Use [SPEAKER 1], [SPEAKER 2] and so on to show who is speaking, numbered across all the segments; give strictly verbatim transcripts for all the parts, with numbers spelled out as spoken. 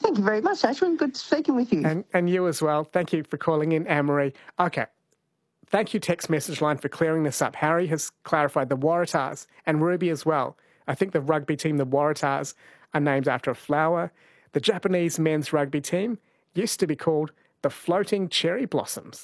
[SPEAKER 1] thank you very much, Ashwin. Good speaking with you.
[SPEAKER 2] And and you as well. Thank you for calling in, Anne-Marie. Okay. Thank you, text message line, for clearing this up. Harry has clarified the Waratahs and Ruby as well. I think the rugby team, the Waratahs, are named after a flower. The Japanese men's rugby team used to be called the Floating Cherry Blossoms.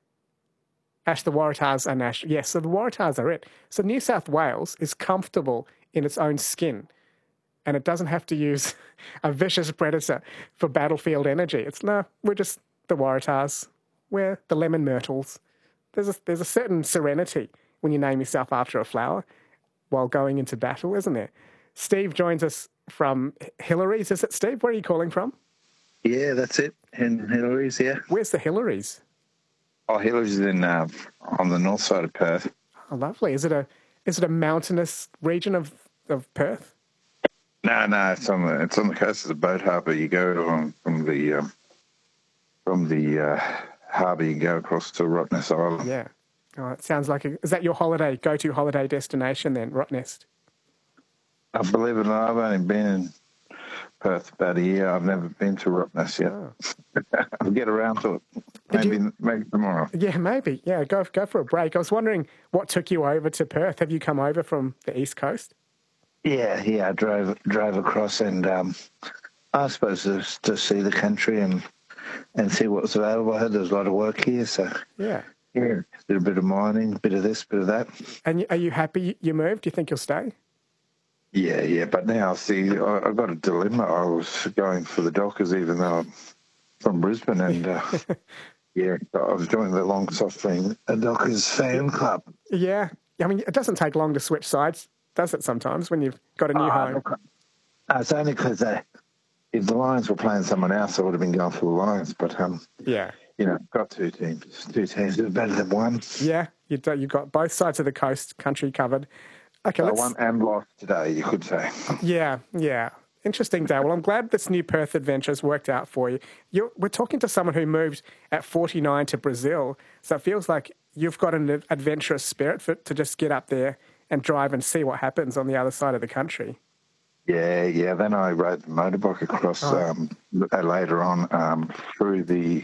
[SPEAKER 2] Ash, the Waratahs are national. Yes, so the Waratahs are it. So New South Wales is comfortable in its own skin, and it doesn't have to use a vicious predator for battlefield energy. It's, no, we're just the Waratahs. We're the lemon myrtles. There's a, there's a certain serenity when you name yourself after a flower while going into battle, isn't there? Steve joins us from Hillary's. Is it, Steve? Where are you calling from?
[SPEAKER 3] Yeah, that's it. In Hillary's, yeah.
[SPEAKER 2] Where's the Hillary's?
[SPEAKER 3] Oh, Hillary's is in uh, on the north side of Perth.
[SPEAKER 2] Oh, lovely. Is it a is it a mountainous region of, of Perth?
[SPEAKER 3] No, no, it's on the it's on the coast of the boat harbour. You go on from the um, from the uh, harbour, you go across to Rottnest Island.
[SPEAKER 2] Yeah. Oh, it sounds like a, is that your holiday go to holiday destination then, Rottnest?
[SPEAKER 3] I believe it or not, I've only been in Perth about a year. I've never been to Rottnest yet. Oh. I'll get around to it. Maybe you, maybe tomorrow.
[SPEAKER 2] Yeah, maybe. Yeah, go go for a break. I was wondering what took you over to Perth. Have you come over from the East Coast?
[SPEAKER 3] Yeah, yeah. I drove drove across, and um, I suppose to, to see the country and and see what was available. I heard there was a lot of work here, so
[SPEAKER 2] yeah,
[SPEAKER 3] yeah. Did a bit of mining, bit of this, bit of that.
[SPEAKER 2] And are you happy you moved? Do you think you'll stay?
[SPEAKER 3] Yeah, yeah. But now, see, I, I've got a dilemma. I was going for the Dockers, even though I'm from Brisbane, and. Uh, Yeah, I've joined the Long Suffering Dockers fan club.
[SPEAKER 2] Yeah, I mean, it doesn't take long to switch sides, does it, sometimes, when you've got a new uh, home?
[SPEAKER 3] Look, uh, it's only because uh, if the Lions were playing someone else, I would have been going for the Lions. But, um,
[SPEAKER 2] yeah,
[SPEAKER 3] you know, got two teams. Two teams are better than one.
[SPEAKER 2] Yeah, you've got, you've got both sides of the coast country covered. Okay,
[SPEAKER 3] so
[SPEAKER 2] let's...
[SPEAKER 3] won and lost today, you could say.
[SPEAKER 2] Yeah, yeah. Interesting day. Well, I'm glad this new Perth adventure has worked out for you. You're, we're talking to someone who moved at forty-nine to Brazil, so it feels like you've got an adventurous spirit for, to just get up there and drive and see what happens on the other side of the country.
[SPEAKER 3] Yeah, yeah. Then I rode the motorbike across oh. um, later on um, through the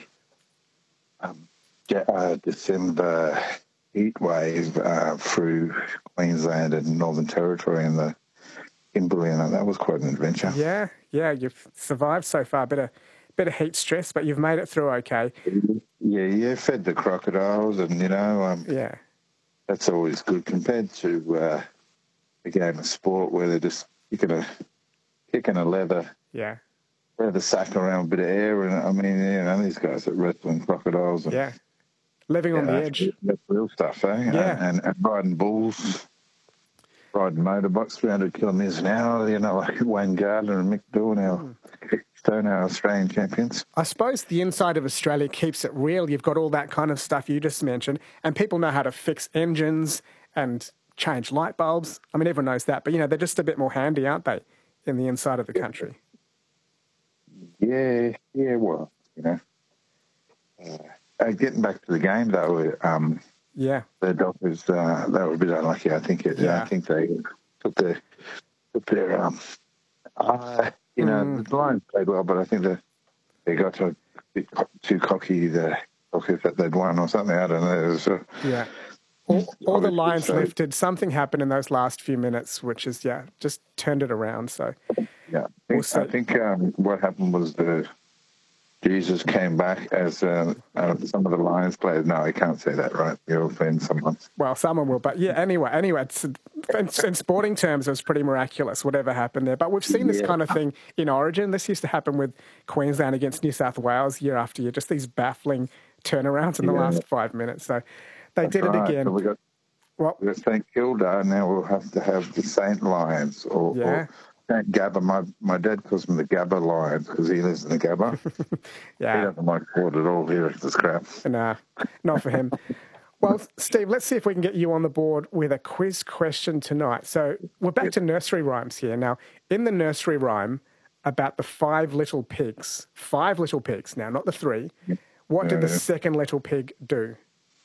[SPEAKER 3] um, uh, December heat wave uh, through Queensland and Northern Territory and the Kimberley, and that was quite an adventure.
[SPEAKER 2] Yeah, yeah, you've survived so far. Bit of, bit of heat stress, but you've made it through okay.
[SPEAKER 3] Yeah, yeah, fed the crocodiles, and you know, um,
[SPEAKER 2] yeah,
[SPEAKER 3] that's always good compared to uh, a game of sport where they're just kicking a kicking a leather,
[SPEAKER 2] yeah,
[SPEAKER 3] leather sack around a bit of air, and I mean, you know, these guys are wrestling crocodiles, and,
[SPEAKER 2] yeah, living on
[SPEAKER 3] know,
[SPEAKER 2] the edge.
[SPEAKER 3] That's real stuff, eh?
[SPEAKER 2] Yeah,
[SPEAKER 3] and, and, and riding bulls. Riding motorbikes three hundred kilometres an hour, you know, like Wayne Gardner and Mick Doohan, our Stone, our Australian champions.
[SPEAKER 2] I suppose the inside of Australia keeps it real. You've got all that kind of stuff you just mentioned, and people know how to fix engines and change light bulbs. I mean, everyone knows that, but, you know, they're just a bit more handy, aren't they, in the inside of the country?
[SPEAKER 3] Yeah, yeah, well, you know. Uh, getting back to the game, though, um,
[SPEAKER 2] yeah,
[SPEAKER 3] the Dockers, uh, they were a bit unlucky. I think it, yeah. I think they took their, took their um, uh, you know, mm. the Lions played well, but I think they, they got to a bit too cocky, the Dockers, that they'd won or something. I don't know. It was, uh,
[SPEAKER 2] yeah. All, all the Lions so. lifted. Something happened in those last few minutes, which is, yeah, just turned it around. So,
[SPEAKER 3] yeah, I think, also, I think um, what happened was the Jesus came back as uh, uh, some of the Lions players. No, I can't say that, right? You'll offend someone.
[SPEAKER 2] Well, someone will, but yeah, anyway, anyway, it's, in, in sporting terms, it was pretty miraculous, whatever happened there. But we've seen this yeah. kind of thing in Origin. This used to happen with Queensland against New South Wales year after year, just these baffling turnarounds in the yeah. last five minutes. So they That's did right. it again.
[SPEAKER 3] So we got,
[SPEAKER 2] well,
[SPEAKER 3] we got Saint Kilda, and now we'll have to have the Saint Lions or,
[SPEAKER 2] yeah.
[SPEAKER 3] or Saint Gabba. My my dad calls them the Gabba Lions because he lives in the Gabba.
[SPEAKER 2] yeah.
[SPEAKER 3] He doesn't like sport at all here. It's this crap.
[SPEAKER 2] Nah, not for him. Well, Steve, let's see if we can get you on the board with a quiz question tonight. So we're back yep. to nursery rhymes here. Now, in the nursery rhyme about the five little pigs, five little pigs now, not the three, yep. what did yeah, the yeah. second little pig do?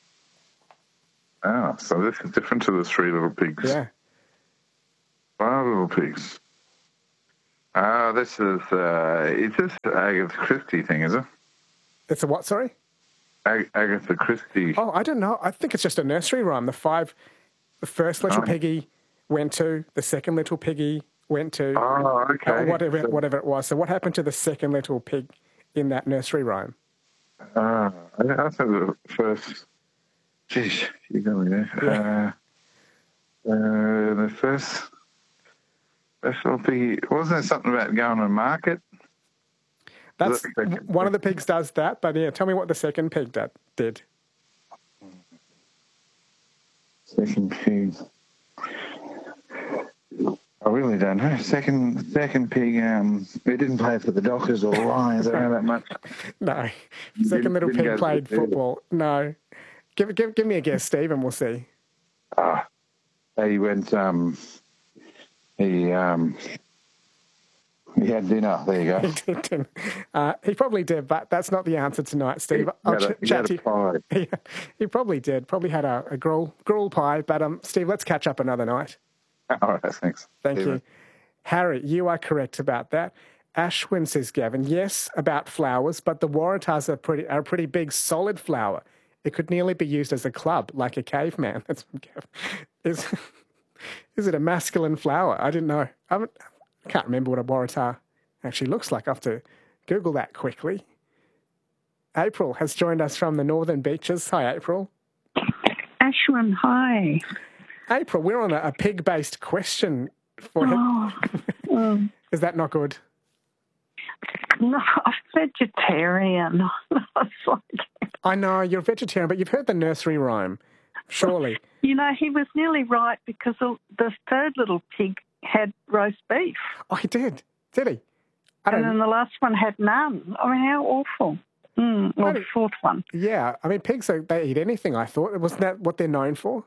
[SPEAKER 3] Ah, so this is different to the three little pigs.
[SPEAKER 2] Yeah.
[SPEAKER 3] Five little pigs. Oh, this is, uh, is this Agatha Christie thing, is it?
[SPEAKER 2] It's a what, sorry?
[SPEAKER 3] Ag- Agatha Christie.
[SPEAKER 2] Oh, I don't know. I think it's just a nursery rhyme. The five, the first little
[SPEAKER 3] Oh.
[SPEAKER 2] piggy went to, the second little piggy went to,
[SPEAKER 3] Oh, okay.
[SPEAKER 2] or whatever,
[SPEAKER 3] So-
[SPEAKER 2] whatever it was. So what happened to the second little pig in that nursery rhyme?
[SPEAKER 3] Uh, I, I thought the first. Geez, you got me there.
[SPEAKER 2] Yeah.
[SPEAKER 3] Uh, uh, the first. First little piggy. Wasn't there something about going to market?
[SPEAKER 2] That's
[SPEAKER 3] The second
[SPEAKER 2] one of the pigs does that, but yeah, tell me what the second pig did. did.
[SPEAKER 3] Second pig. I really don't know. Second, second pig. Um, we didn't play for the Dockers or Lions. I don't know that much.
[SPEAKER 2] No,
[SPEAKER 3] Didn't-
[SPEAKER 2] second little
[SPEAKER 3] didn't go
[SPEAKER 2] pig
[SPEAKER 3] to
[SPEAKER 2] played
[SPEAKER 3] the field.
[SPEAKER 2] football. No, give give give me a guess, Steve, and we'll see.
[SPEAKER 3] Ah, he went. Um, he um, he had dinner. There you go.
[SPEAKER 2] He did. Uh, he probably did, but that's not the answer tonight, Steve. I'll
[SPEAKER 3] He had a-
[SPEAKER 2] ch-
[SPEAKER 3] he
[SPEAKER 2] chat
[SPEAKER 3] had
[SPEAKER 2] to
[SPEAKER 3] a
[SPEAKER 2] you.
[SPEAKER 3] pie.
[SPEAKER 2] He, he probably did. Probably had a, a gruel, gruel pie. But um, Steve, let's catch up another night.
[SPEAKER 3] All right, thanks.
[SPEAKER 2] Thank
[SPEAKER 3] Steven.
[SPEAKER 2] you. Harry, you are correct about that. Ashwin says, Gavin, yes, about flowers, but the Waratahs are, pretty, are a pretty big, solid flower. It could nearly be used as a club, like a caveman. That's from Gavin. Is, is it a masculine flower? I didn't know. I, haven't, I can't remember what a Waratah actually looks like. I have to Google that quickly. April has joined us from the Northern Beaches. Hi, April.
[SPEAKER 4] Ashwin, hi.
[SPEAKER 2] April, we're on a, a pig-based question for him.
[SPEAKER 4] Oh, mm,
[SPEAKER 2] Is that not good?
[SPEAKER 4] no, I'm vegetarian. It's like,
[SPEAKER 2] I know, you're a vegetarian, but you've heard the nursery rhyme, surely.
[SPEAKER 4] you know, he was nearly right because the, the third little pig had roast beef,
[SPEAKER 2] Oh, he did, did he? I
[SPEAKER 4] and
[SPEAKER 2] don't
[SPEAKER 4] then the last one had none. I mean, how awful. Mm, or
[SPEAKER 2] I
[SPEAKER 4] the
[SPEAKER 2] don't-
[SPEAKER 4] fourth one.
[SPEAKER 2] Yeah, I mean, pigs, they, they eat anything, I thought. Wasn't that what they're known for?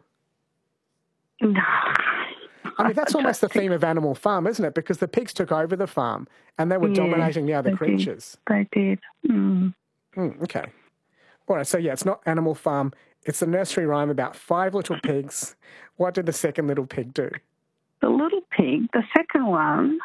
[SPEAKER 4] No.
[SPEAKER 2] I mean, that's almost the theme of Animal Farm, isn't it? Because the pigs took over the farm and they were
[SPEAKER 4] Yeah,
[SPEAKER 2] dominating the other
[SPEAKER 4] they did.
[SPEAKER 2] creatures.
[SPEAKER 4] They did. Mm.
[SPEAKER 2] Mm, okay. All right, so yeah, it's not Animal Farm. It's a nursery rhyme about five little pigs. What did the second little pig do?
[SPEAKER 4] The little pig, the second one,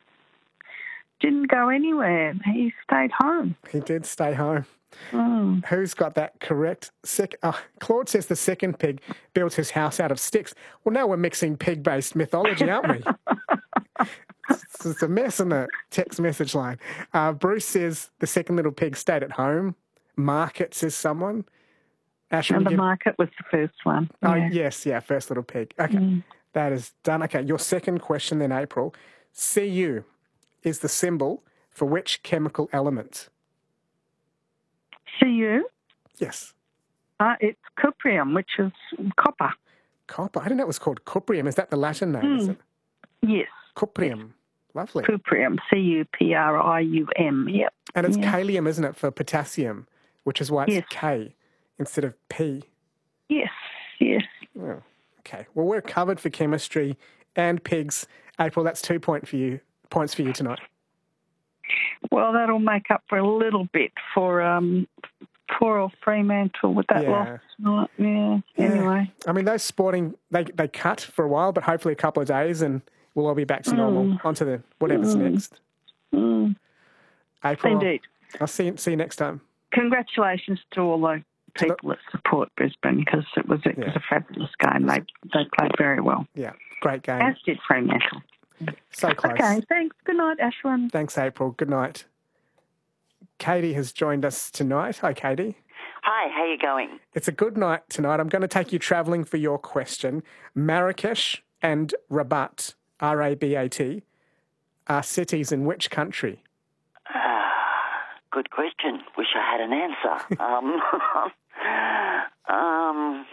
[SPEAKER 4] didn't go anywhere. He stayed home.
[SPEAKER 2] He did stay home.
[SPEAKER 4] Mm.
[SPEAKER 2] Who's got that correct? Sec- uh, Claude says the second pig built his house out of sticks. Well, now we're mixing pig-based mythology, aren't we? it's, it's a mess in the text message line. Uh, Bruce says the second little pig stayed at home. Market, says someone. Ash, will
[SPEAKER 4] And
[SPEAKER 2] you
[SPEAKER 4] the
[SPEAKER 2] give-
[SPEAKER 4] market was the first one.
[SPEAKER 2] Oh,
[SPEAKER 4] Yeah.
[SPEAKER 2] yes, yeah, first little pig. Okay,
[SPEAKER 4] Mm.
[SPEAKER 2] that is done. Okay, your second question then, April. C U is the symbol for which chemical element?
[SPEAKER 4] See you.
[SPEAKER 2] Yes.
[SPEAKER 4] Uh, it's cuprium, which is copper.
[SPEAKER 2] Copper. I didn't know it was called cuprium. Is that the Latin name? Is
[SPEAKER 4] Mm.
[SPEAKER 2] it?
[SPEAKER 4] Yes,
[SPEAKER 2] Cuprium. Lovely.
[SPEAKER 4] cuprium. C U P R I U M. Yep.
[SPEAKER 2] And it's
[SPEAKER 4] Yeah.
[SPEAKER 2] kalium, isn't it, for potassium, which is why it's
[SPEAKER 4] Yes.
[SPEAKER 2] K instead of P.
[SPEAKER 4] Yes, yes.
[SPEAKER 2] Oh, okay. Well, we're covered for chemistry and pigs. April, that's two point for you, points for you tonight.
[SPEAKER 4] Well, that'll make up for a little bit for um, poor old Fremantle with that
[SPEAKER 2] Yeah.
[SPEAKER 4] loss. Right, yeah. Anyway.
[SPEAKER 2] I mean, those sporting, they, they cut for a while, but hopefully a couple of days and we'll all be back to normal.
[SPEAKER 4] Mm.
[SPEAKER 2] On to the whatever's
[SPEAKER 4] Mm.
[SPEAKER 2] next.
[SPEAKER 4] Mm.
[SPEAKER 2] April,
[SPEAKER 4] Indeed.
[SPEAKER 2] I'll see you, see you next time.
[SPEAKER 4] Congratulations to all the people that support Brisbane because it was it was
[SPEAKER 2] Yeah.
[SPEAKER 4] a fabulous game. They they played very well,
[SPEAKER 2] Yeah, great game.
[SPEAKER 4] as did Fremantle.
[SPEAKER 2] So close.
[SPEAKER 4] Okay, thanks. Good night, Ashwin.
[SPEAKER 2] Thanks, April. Good night. Katie has joined us tonight. Hi, Katie.
[SPEAKER 5] Hi, how you going?
[SPEAKER 2] It's a good night tonight. I'm going to take you travelling for your question. Marrakesh and Rabat, R A B A T, are cities in which country?
[SPEAKER 5] Uh, good question. Wish I had an answer. um, um,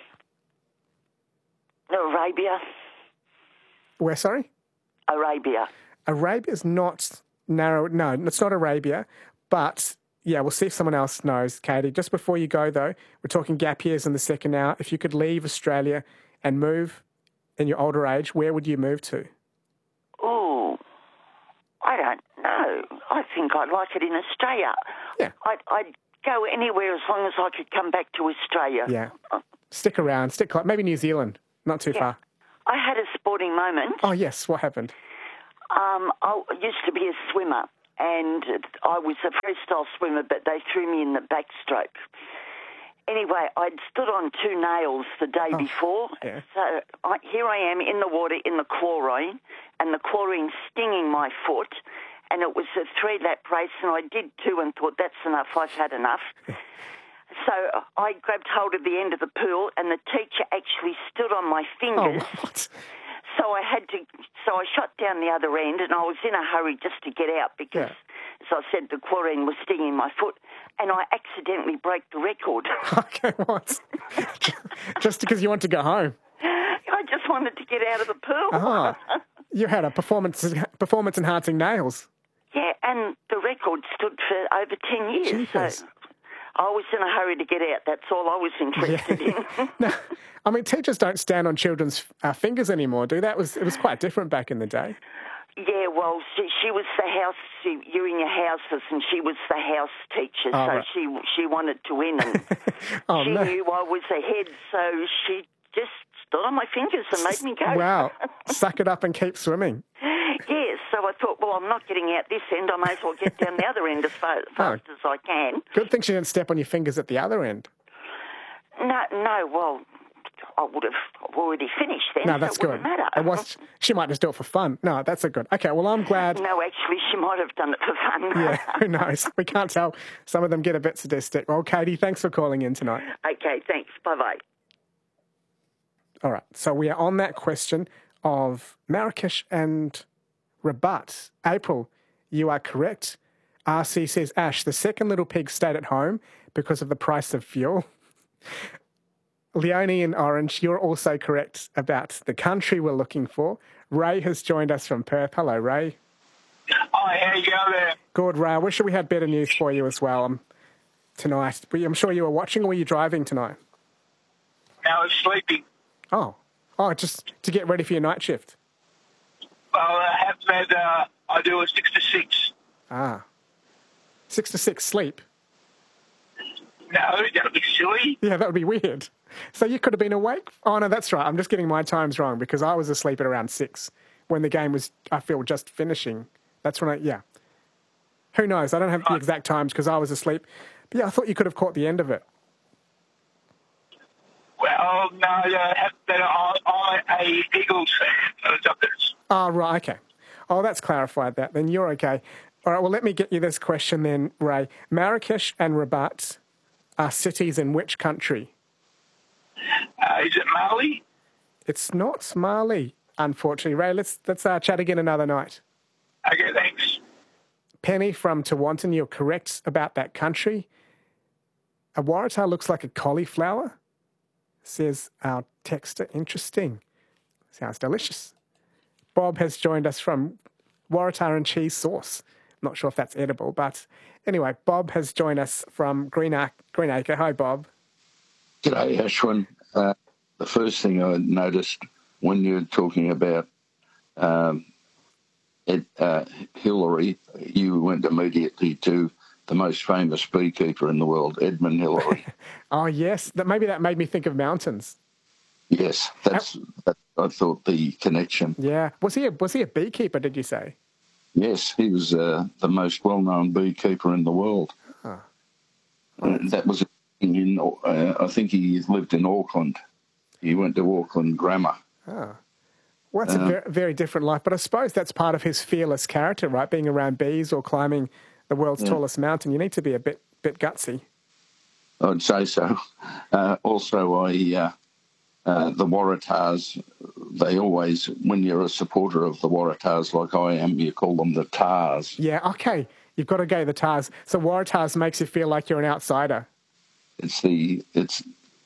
[SPEAKER 5] Arabia.
[SPEAKER 2] Where, sorry?
[SPEAKER 5] Arabia.
[SPEAKER 2] Arabia's not narrow. No, it's not Arabia. But, yeah, we'll see if someone else knows, Katie. Just before you go, though, we're talking gap years in the second hour. If you could leave Australia and move in your older age, where would you move to?
[SPEAKER 5] Oh, I don't know. I think I'd like it in Australia.
[SPEAKER 2] Yeah.
[SPEAKER 5] I'd, I'd go anywhere as long as I could come back to Australia.
[SPEAKER 2] Yeah. Stick around. Stick close. Maybe New Zealand. Not too
[SPEAKER 5] Yeah.
[SPEAKER 2] far.
[SPEAKER 5] I had a sporting moment.
[SPEAKER 2] Oh, yes. What happened?
[SPEAKER 5] Um, I used to be a swimmer, and I was a freestyle swimmer, but they threw me in the backstroke. Anyway, I'd stood on two nails the day
[SPEAKER 2] Oh,
[SPEAKER 5] before,
[SPEAKER 2] yeah.
[SPEAKER 5] so I, here I am in the water in the chlorine, and the chlorine stinging my foot, and it was a three-lap race, and I did two and thought, that's enough, I've had enough. So I grabbed hold of the end of the pool, and the teacher actually stood on my
[SPEAKER 2] Oh,
[SPEAKER 5] fingers.
[SPEAKER 2] what?
[SPEAKER 5] So I had to, so I shot down the other end, and I was in a hurry just to get out because,
[SPEAKER 2] Yeah.
[SPEAKER 5] as I said, the chlorine was stinging my foot, and I accidentally broke the record.
[SPEAKER 2] Okay, what? Just because you want to go home?
[SPEAKER 5] I just wanted to get out of the pool.
[SPEAKER 2] Ah, you had a performance performance enhancing nails.
[SPEAKER 5] Yeah, and the record stood for over ten years.
[SPEAKER 2] Jeepers.
[SPEAKER 5] So I was in a hurry to get out. That's all I was interested in.
[SPEAKER 2] No, I mean, teachers don't stand on children's uh, fingers anymore, do that? Was it was quite different back in the day.
[SPEAKER 5] Yeah, well, she, she was the house, she, you're in your houses, and she was the house teacher,
[SPEAKER 2] Oh,
[SPEAKER 5] so
[SPEAKER 2] right.
[SPEAKER 5] she she wanted to win, and
[SPEAKER 2] Oh,
[SPEAKER 5] she
[SPEAKER 2] no.
[SPEAKER 5] knew I was ahead, so she just stood on my fingers and made me go.
[SPEAKER 2] Wow, suck it up and keep swimming.
[SPEAKER 5] Yes, so I thought, well, I'm not getting out this end, I may as well get down the other end as far, fast as I can.
[SPEAKER 2] Good thing she didn't step on your fingers at the other end.
[SPEAKER 5] No, no, well, I would have already finished then,
[SPEAKER 2] No,
[SPEAKER 5] so
[SPEAKER 2] that's
[SPEAKER 5] it
[SPEAKER 2] good.
[SPEAKER 5] wouldn't matter.
[SPEAKER 2] It was, she might just do it for fun. No, that's a good. Okay, well, I'm glad.
[SPEAKER 5] No, actually, she might have done it for fun.
[SPEAKER 2] Yeah, who knows? We can't tell. Some of them get a bit sadistic. Well, Katie, thanks for calling in tonight.
[SPEAKER 5] Okay, thanks. Bye-bye.
[SPEAKER 2] All right, so we are on that question of Marrakesh and Rabat. April, you are correct. R C says, Ash, the second little pig stayed at home because of the price of fuel. Leonie in Orange, you're also correct about the country we're looking for. Ray has joined us from Perth. Hello, Ray.
[SPEAKER 6] Hi, how you going there?
[SPEAKER 2] Good, Ray. I wish we had better news for you as well um, tonight. I'm sure you were watching, or were you driving tonight?
[SPEAKER 6] I was sleeping.
[SPEAKER 2] Oh, oh, just to get ready for your night shift.
[SPEAKER 6] Well, I have had, uh, I do a six to six.
[SPEAKER 2] Ah, six to six sleep.
[SPEAKER 6] No, that'd be silly.
[SPEAKER 2] Yeah, that would be weird. So you could have been awake? Oh, no, that's right. I'm just getting my times wrong because I was asleep at around six when the game was, I feel, just finishing. That's when I, yeah. Who knows? I don't have the exact times because I was asleep. But yeah, I thought you could have caught the end of it.
[SPEAKER 6] Well, no, I have been, I, I'm a Eagles fan. Not others.
[SPEAKER 2] Oh, right, okay. Oh, that's clarified that. Then you're okay. All right, well, let me get you this question then, Ray. Marrakesh and Rabat are cities in which country?
[SPEAKER 6] Uh, is it Mali?
[SPEAKER 2] It's not Mali, unfortunately. Ray, let's, let's uh, chat again another night.
[SPEAKER 6] Okay, thanks.
[SPEAKER 2] Penny from Tewantin, you're correct about that country. A waratah looks like a cauliflower, says our texter. Interesting. Sounds delicious. Bob has joined us from waratah and cheese sauce. Not sure if that's edible, but anyway, Bob has joined us from Greenacre. Greenacre. Hi, Bob.
[SPEAKER 7] G'day, Ashwin. Uh, the first thing I noticed when you were talking about um, Ed, uh, Hillary, you went immediately to the most famous beekeeper in the world, Edmund Hillary.
[SPEAKER 2] Oh, yes. That maybe that made me think of mountains.
[SPEAKER 7] Yes, that's, that, I thought, the connection.
[SPEAKER 2] Yeah. Was he a, was he a beekeeper, did you say?
[SPEAKER 7] Yes, he was uh, the most well-known beekeeper in the world.
[SPEAKER 2] Huh.
[SPEAKER 7] Uh, that was in, uh, I think he lived in Auckland. He went to Auckland Grammar.
[SPEAKER 2] Oh. Well, that's a very, very different life, but I suppose that's part of his fearless character, right? Being around bees or climbing the world's
[SPEAKER 7] Yeah.
[SPEAKER 2] tallest mountain. You need to be a bit bit gutsy.
[SPEAKER 7] I'd say so. Uh, also, I uh, uh, the Waratahs, they always, when you're a supporter of the Waratahs like I am, you call them the Tars.
[SPEAKER 2] Yeah, okay. You've got to go the Tars. So Waratahs makes you feel like you're an outsider.
[SPEAKER 7] It's the, it's,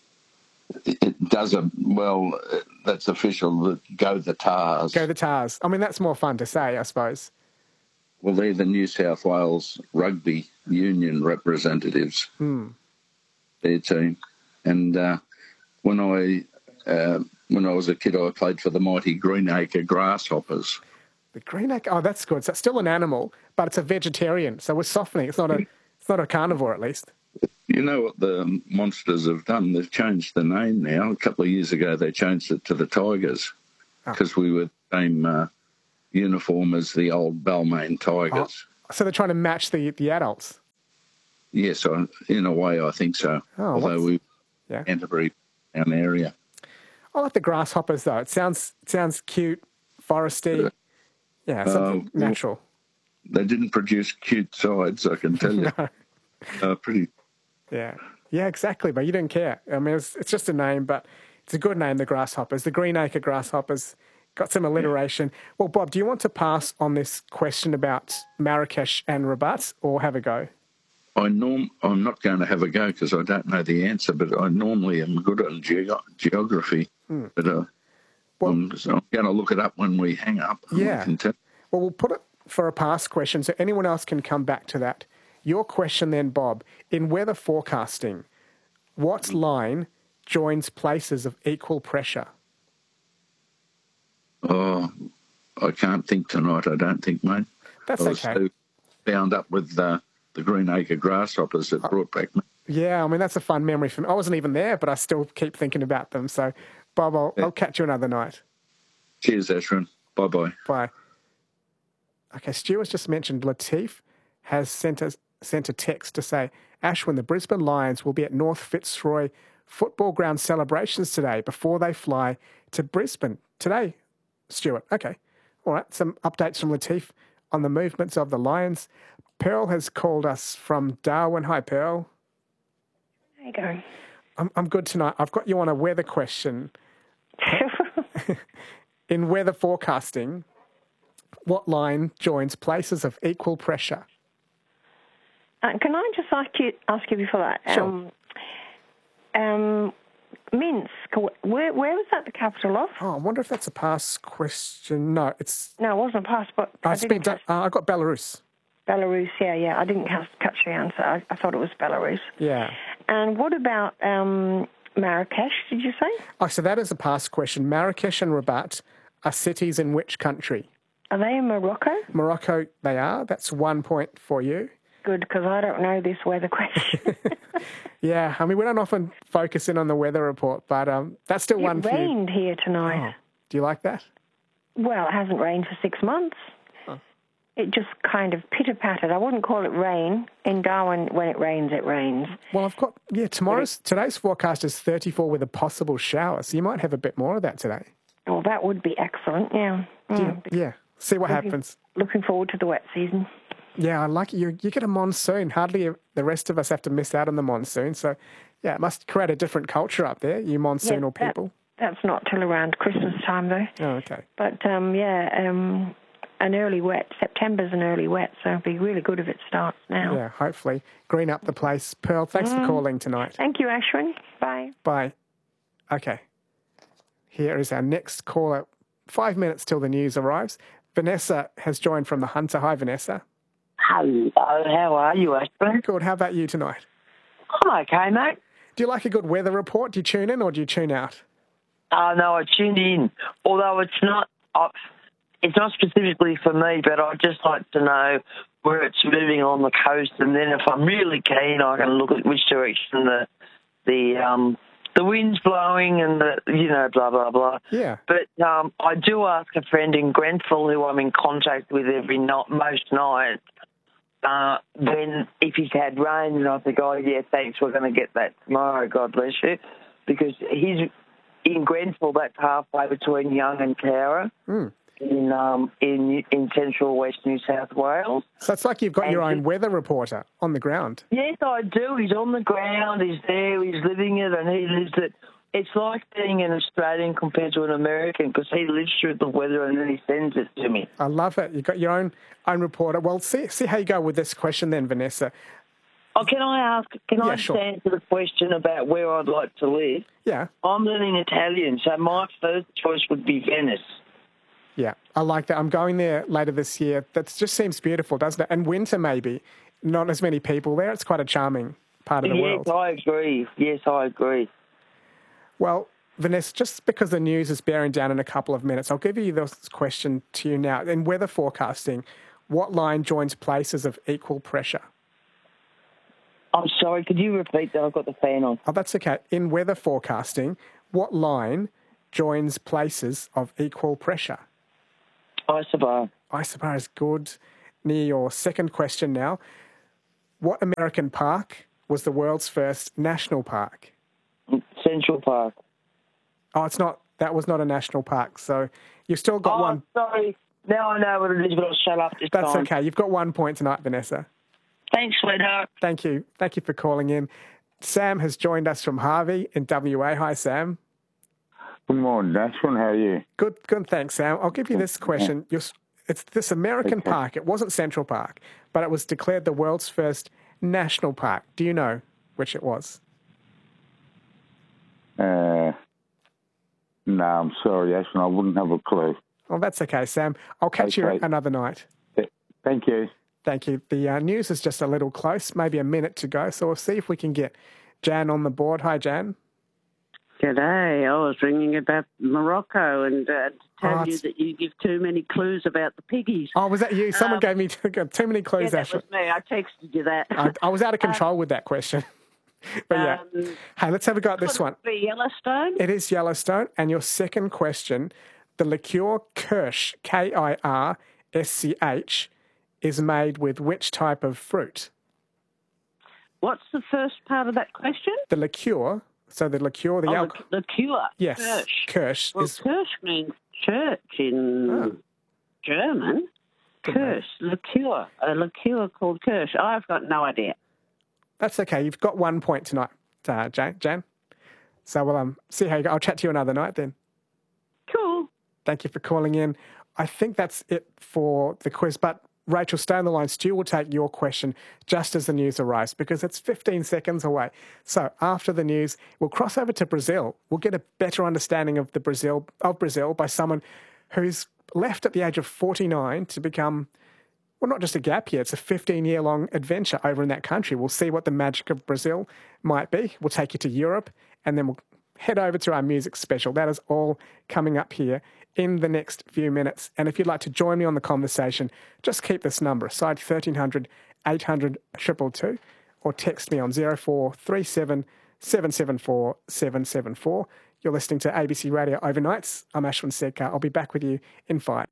[SPEAKER 7] it does a, well, that's official, the go the Tars.
[SPEAKER 2] Go the Tars. I mean, that's more fun to say, I suppose.
[SPEAKER 7] Well, they're the New South Wales Rugby Union representatives,
[SPEAKER 2] Hmm.
[SPEAKER 7] their team. And uh, when I uh, when I was a kid, I played for the mighty Greenacre Grasshoppers.
[SPEAKER 2] The Greenacre. Oh, that's good. So it's still an animal, but it's a vegetarian. So we're softening. It's not a. It's not a carnivore, at least.
[SPEAKER 7] You know what the Monsters have done? They've changed the name now. A couple of years ago, they changed it to the Tigers because we were the same uh, uniform as the old Balmain Tigers.
[SPEAKER 2] Oh, so they're trying to match the, the adults?
[SPEAKER 7] Yes, I, in a way, I think so.
[SPEAKER 2] Oh,
[SPEAKER 7] although we
[SPEAKER 2] yeah.
[SPEAKER 7] Canterbury town area.
[SPEAKER 2] I like the grasshoppers though. It sounds it sounds cute, foresty. Yeah, something uh, natural.
[SPEAKER 7] Well, they didn't produce cute sides, I can tell you.
[SPEAKER 2] No.
[SPEAKER 7] Uh, pretty.
[SPEAKER 2] Yeah, yeah, exactly. But you didn't care. I mean, it's, it's just a name, but it's a good name. The grasshoppers, the Greenacre grasshoppers, got some alliteration. Yeah. Well, Bob, do you want to pass on this question about Marrakesh and Rabat, or have a go?
[SPEAKER 7] I norm, I'm not going to have a go because I don't know the answer, but I normally am good on ge- geography. Mm. But uh, well, I'm, so I'm going to look it up when we hang up.
[SPEAKER 2] Yeah.
[SPEAKER 7] We
[SPEAKER 2] well, we'll put it for a pass question so anyone else can come back to that. Your question then, Bob. In weather forecasting, what mm. line joins places of equal pressure?
[SPEAKER 7] Oh, I can't think tonight, I don't think, mate.
[SPEAKER 2] That's
[SPEAKER 7] I was
[SPEAKER 2] okay.
[SPEAKER 7] so bound up with... Uh, the Greenacre grasshoppers that brought back me.
[SPEAKER 2] Yeah, I mean, that's a fun memory for me. I wasn't even there, but I still keep thinking about them. So, Bob, I'll, yeah. I'll catch you another night.
[SPEAKER 7] Cheers, Ashwin. Bye-bye.
[SPEAKER 2] Bye. Okay, Stuart's just mentioned Latif has sent a, sent a text to say, Ashwin, the Brisbane Lions will be at North Fitzroy football ground celebrations today before they fly to Brisbane. Today, Stuart. Okay. All right, some updates from Latif on the movements of the Lions. Pearl has called us from Darwin. Hi, Pearl.
[SPEAKER 8] How you going?
[SPEAKER 2] I'm I'm good tonight. I've got you on a weather question. In weather forecasting, what line joins places of equal pressure?
[SPEAKER 8] Uh, can I just ask you ask you before that?
[SPEAKER 2] Sure.
[SPEAKER 8] Um, um, Minsk. Where where was that the capital of?
[SPEAKER 2] Oh, I wonder if that's a pass question. No, it's
[SPEAKER 8] no, it wasn't a pass. But
[SPEAKER 2] I,
[SPEAKER 8] I,
[SPEAKER 2] didn't catch... uh, I got Belarus.
[SPEAKER 8] Belarus, yeah, yeah. I didn't catch, catch the answer. I, I thought it was Belarus.
[SPEAKER 2] Yeah.
[SPEAKER 8] And what about um, Marrakesh, did you say?
[SPEAKER 2] Oh, so that is a past question. Marrakesh and Rabat are cities in which country?
[SPEAKER 8] Are they in Morocco?
[SPEAKER 2] Morocco, they are. That's one point for you.
[SPEAKER 8] Good, because I don't know this weather question.
[SPEAKER 2] Yeah, I mean, we don't often focus in on the weather report, but um, that's still
[SPEAKER 8] it
[SPEAKER 2] one for you.
[SPEAKER 8] It rained here tonight.
[SPEAKER 2] Oh, do you like that?
[SPEAKER 8] Well, it hasn't rained for six months. It just kind of pitter-pattered. I wouldn't call it rain. In Darwin, when it rains, it rains.
[SPEAKER 2] Well, I've got, yeah, tomorrow's, today's forecast is thirty-four with a possible shower, so you might have a bit more of that today.
[SPEAKER 8] Well, that would be excellent, yeah.
[SPEAKER 2] Mm. Yeah, yeah. See what
[SPEAKER 8] looking,
[SPEAKER 2] happens.
[SPEAKER 8] Looking forward to the wet season.
[SPEAKER 2] Yeah, I like it. You, you get a monsoon. Hardly a, the rest of us have to miss out on the monsoon. So, yeah, it must create a different culture up there, you monsoonal
[SPEAKER 8] yeah, that,
[SPEAKER 2] people.
[SPEAKER 8] That's not till around Christmas time, though.
[SPEAKER 2] Oh, okay.
[SPEAKER 8] But, um, yeah... Um, an early wet. September's an early wet, so it'd be really good if it starts now.
[SPEAKER 2] Yeah, hopefully. Green up the place. Pearl, thanks mm. for calling tonight.
[SPEAKER 8] Thank you, Ashwin. Bye.
[SPEAKER 2] Bye. Okay. Here is our next caller. Five minutes till the news arrives. Vanessa has joined from the Hunter. Hi, Vanessa.
[SPEAKER 9] Hello, how are you, Ashwin?
[SPEAKER 2] Good. How about you tonight?
[SPEAKER 9] I'm okay, mate.
[SPEAKER 2] Do you like a good weather report? Do you tune in or do you tune out?
[SPEAKER 9] Oh, uh, no, I tuned in. Although it's not... Uh, It's not specifically for me, but I'd just like to know where it's moving on the coast, and then if I'm really keen, I can look at which direction the the um, the wind's blowing and the you know blah blah blah.
[SPEAKER 2] Yeah.
[SPEAKER 9] But um, I do ask a friend in Grenfell who I'm in contact with every night, most nights. Uh, then if he's had rain, and I think, oh yeah, thanks, we're going to get that tomorrow. God bless you, because he's in Grenfell. That's halfway between Young and Cowra.
[SPEAKER 2] Mm.
[SPEAKER 9] In um in in central west New South Wales.
[SPEAKER 2] So it's like you've got and your own weather reporter on the ground.
[SPEAKER 9] Yes, I do. He's on the ground. He's there. He's living it, and he lives it. It's like being an Australian compared to an American because he lives through the weather and then he sends it to me.
[SPEAKER 2] I love it. You've got your own own reporter. Well, see see how you go with this question then, Vanessa.
[SPEAKER 9] Oh, can I ask? Can
[SPEAKER 2] yeah,
[SPEAKER 9] I
[SPEAKER 2] sure.
[SPEAKER 9] answer the question about where I'd like to live?
[SPEAKER 2] Yeah.
[SPEAKER 9] I'm learning Italian, so my first choice would be Venice.
[SPEAKER 2] Yeah, I like that. I'm going there later this year. That just seems beautiful, doesn't it? And winter, maybe. Not as many people there. It's quite a charming part of the
[SPEAKER 9] yes,
[SPEAKER 2] world.
[SPEAKER 9] Yes, I agree. Yes, I agree.
[SPEAKER 2] Well, Vanessa, just because the news is bearing down in a couple of minutes, I'll give you this question to you now. In weather forecasting, what line joins places of equal pressure?
[SPEAKER 9] I'm sorry, could you repeat that? I've got the fan on.
[SPEAKER 2] Oh, that's okay. In weather forecasting, what line joins places of equal pressure?
[SPEAKER 9] Isobar.
[SPEAKER 2] Isobar is good. Near your second question now. What American park was the world's first national park?
[SPEAKER 9] Central Park.
[SPEAKER 2] Oh, it's not. That was not a national park. So you've still got
[SPEAKER 9] oh,
[SPEAKER 2] one.
[SPEAKER 9] Sorry. Now I know what it is, but I'll shut up this
[SPEAKER 2] That's
[SPEAKER 9] time.
[SPEAKER 2] okay. You've got one point tonight, Vanessa.
[SPEAKER 9] Thanks, sweetheart.
[SPEAKER 2] Thank you. Thank you for calling in. Sam has joined us from Harvey in W A. Hi, Sam.
[SPEAKER 10] Good morning, Ashwin. How are you?
[SPEAKER 2] Good, good. Thanks, Sam. I'll give you this question. You're, it's this American
[SPEAKER 10] okay.
[SPEAKER 2] park. It wasn't Central Park, but it was declared the world's first national park. Do you know which it was?
[SPEAKER 10] Uh, no, I'm sorry, Ashwin. I wouldn't have a clue.
[SPEAKER 2] Well, that's okay, Sam. I'll catch
[SPEAKER 10] okay.
[SPEAKER 2] you another night.
[SPEAKER 10] Thank you.
[SPEAKER 2] Thank you. The uh, news is just a little close, maybe a minute to go, so we'll see if we can get Jan on the board. Hi, Jan.
[SPEAKER 11] G'day. I was ringing about Morocco and uh, to tell
[SPEAKER 2] Oh,
[SPEAKER 11] you
[SPEAKER 2] it's-
[SPEAKER 11] that you give too many clues about the piggies.
[SPEAKER 2] Oh, was that you? Someone
[SPEAKER 11] Um,
[SPEAKER 2] gave me too, too many clues,
[SPEAKER 11] yeah, that
[SPEAKER 2] Ashley.
[SPEAKER 11] was me. I texted you that.
[SPEAKER 2] I, I was out of control with that question. But yeah.
[SPEAKER 11] Um,
[SPEAKER 2] Hey, let's have a go at this
[SPEAKER 11] could
[SPEAKER 2] one.
[SPEAKER 11] it be Yellowstone?
[SPEAKER 2] It is Yellowstone. And your second question, the liqueur Kirsch, K I R S C H, is made with which type of fruit?
[SPEAKER 11] What's the first part of that question?
[SPEAKER 2] The liqueur, so the liqueur, the
[SPEAKER 11] oh,
[SPEAKER 2] alcohol.
[SPEAKER 11] the, the cure.
[SPEAKER 2] Yes,
[SPEAKER 11] Kirsch.
[SPEAKER 2] Kirsch
[SPEAKER 11] Well,
[SPEAKER 2] is.
[SPEAKER 11] Kirsch means church in
[SPEAKER 2] Oh.
[SPEAKER 11] German. Kirsch, liqueur. A liqueur called Kirsch. I've got no idea.
[SPEAKER 2] That's okay. You've got one point tonight, uh, Jan. Jan. So we'll um, see how you go. I'll chat to you another night then.
[SPEAKER 11] Cool.
[SPEAKER 2] Thank you for calling in. I think that's it for the quiz. But Rachel, stay on the line. Stu will take your question just as the news arrives because it's fifteen seconds away. So after the news, we'll cross over to Brazil. We'll get a better understanding of the Brazil of Brazil by someone who's left at the age of forty-nine to become, well, not just a gap year, it's a fifteen-year-long adventure over in that country. We'll see what the magic of Brazil might be. We'll take you to Europe, and then we'll head over to our music special. That is all coming up here in the next few minutes. And if you'd like to join me on the conversation, just keep this number aside, thirteen hundred, eight hundred, two two two, or text me on zero four three seven, seven seven four, seven seven four. You're listening to A B C Radio Overnights. I'm Ashwin Sedkar. I'll be back with you in five.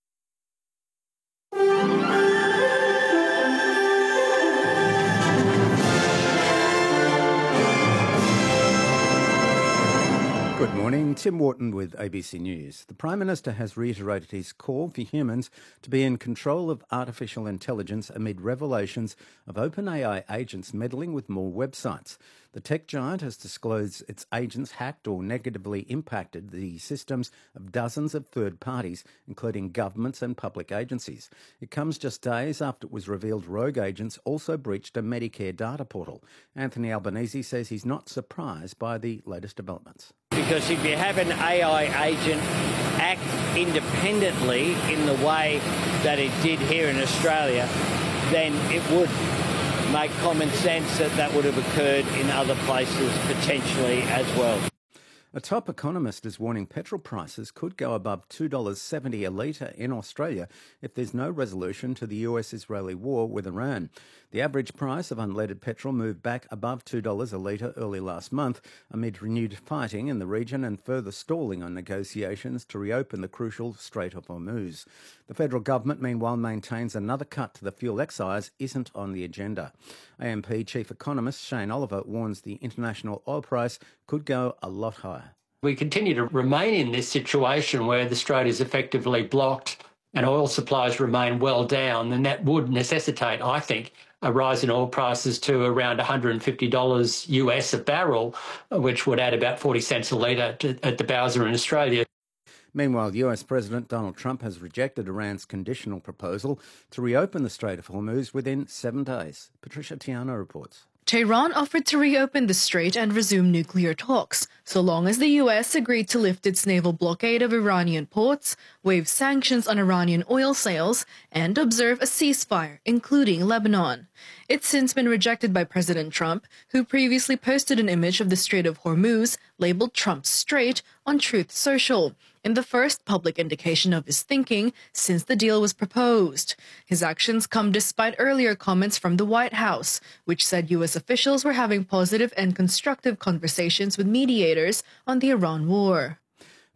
[SPEAKER 12] Good morning, Tim Wharton with A B C News. The Prime Minister has reiterated his call for humans to be in control of artificial intelligence amid revelations of OpenAI agents meddling with more websites. The tech giant has disclosed its agents hacked or negatively impacted the systems of dozens of third parties, including governments and public agencies. It comes just days after it was revealed rogue agents also breached a Medicare data portal. Anthony Albanese says he's not surprised by the latest developments.
[SPEAKER 13] Because if you have an A I agent act independently in the way that it did here in Australia, then it would make common sense that that would have occurred in other places potentially as well.
[SPEAKER 12] A top economist is warning petrol prices could go above two dollars seventy a litre in Australia if there's no resolution to the U S-Israeli war with Iran. The average price of unleaded petrol moved back above two dollars a litre early last month amid renewed fighting in the region and further stalling on negotiations to reopen the crucial Strait of Hormuz. The federal government, meanwhile, maintains another cut to the fuel excise isn't on the agenda. A M P chief economist Shane Oliver warns the international oil price could go a lot higher.
[SPEAKER 14] We continue to remain in this situation where the strait is effectively blocked and oil supplies remain well down, then that would necessitate, I think, a rise in oil prices to around one hundred fifty dollars U S a barrel, which would add about forty cents a litre to, at the Bowser in Australia.
[SPEAKER 12] Meanwhile, U S President Donald Trump has rejected Iran's conditional proposal to reopen the Strait of Hormuz within seven days. Patricia Tiano reports.
[SPEAKER 15] Tehran offered to reopen the strait and resume nuclear talks, so long as the U S agreed to lift its naval blockade of Iranian ports, waive sanctions on Iranian oil sales, and observe a ceasefire, including Lebanon. It's since been rejected by President Trump, who previously posted an image of the Strait of Hormuz, labeled Trump's Strait, on Truth Social, in the first public indication of his thinking since the deal was proposed. His actions come despite earlier comments from the White House, which said U S officials were having positive and constructive conversations with mediators on the Iran war.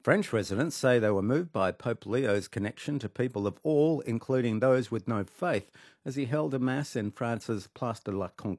[SPEAKER 12] French residents say they were moved by Pope Leo's connection to people of all, including those with no faith, as he held a mass in France's Place de la Con-